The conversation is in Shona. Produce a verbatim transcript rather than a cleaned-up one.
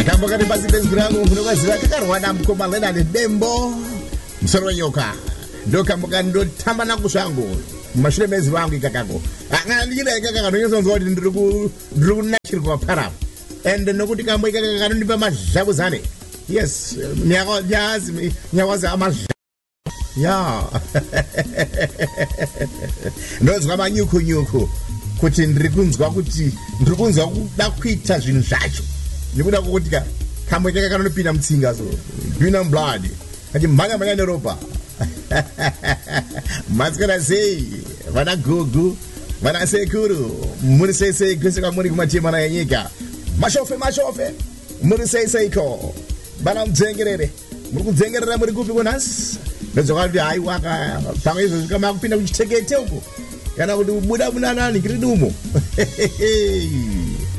akamboka nebasi bezvirangu munovaziva kakarwana mukomalena nedembo musoro wenyoka ndokamboka ndotamba nangu zvangu mumashure mezi vangu ikakako akandikida ikakaka nonyesonzwa kuti ndiri kunakirwa parapo and nokuti kambo ikakaka kanondipa mazhavuzane yes nyawazi nyawazi amazha ya ndozwa manyuku-nyuku kuti ndiri kunzwa kuti ndiri kunzwa kuda kuita zvinhu zvacho nekuda kwokuti ka kamwe kaka kanonopinda mutsinga so pinda blood ati mhanga mhanga neropa masikana sei vana gugu vana sekuru muri sei sei kwese kwamuri kumatemana yenyika mashofe mashofe muri sei seiko vana mudzengerere muri kudzengerera muri kupi kunhasi ndozwa kuti hai waka pamwe izvo zvikama kupinda kuchitekete uko kana kuti ubuda muna nani kiri dumo